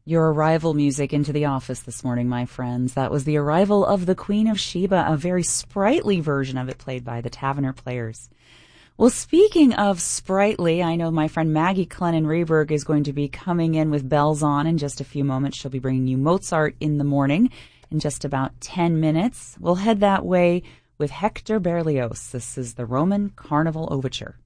Your arrival music into the office this morning, my friends. That was the arrival of the Queen of Sheba, a very sprightly version of it played by the Tavener Players. Well, speaking of sprightly, I know my friend Maggie Clennon-Rehberg is going to be coming in with bells on in just a few moments. She'll be bringing you Mozart in the morning in just about 10 minutes. We'll head that way with Hector Berlioz. This is the Roman Carnival Overture.